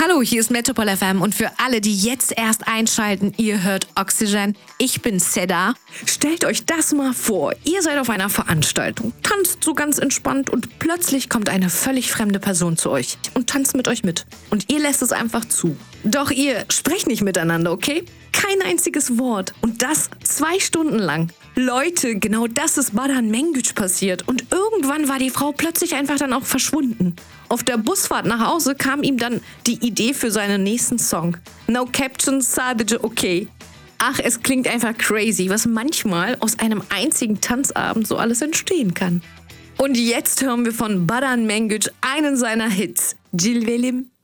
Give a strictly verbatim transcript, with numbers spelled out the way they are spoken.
Hallo, hier ist Metropol F M und für alle, die jetzt erst einschalten, ihr hört Oxygen. Ich bin Seda. Stellt euch das mal vor, ihr seid auf einer Veranstaltung, tanzt so ganz entspannt und plötzlich kommt eine völlig fremde Person zu euch und tanzt mit euch mit. Und ihr lässt es einfach zu. Doch ihr sprecht nicht miteinander, okay? Kein einziges Wort. Und das zwei Stunden lang. Leute, genau das ist Badan Mengüç passiert. Und irgendwann war die Frau plötzlich einfach dann auch verschwunden. Auf der Busfahrt nach Hause kam ihm dann die Idee für seinen nächsten Song. No Captions, sadece okay. Ach, es klingt einfach crazy, was manchmal aus einem einzigen Tanzabend so alles entstehen kann. Und jetzt hören wir von Badan Mengüç einen seiner Hits, Cilvelim.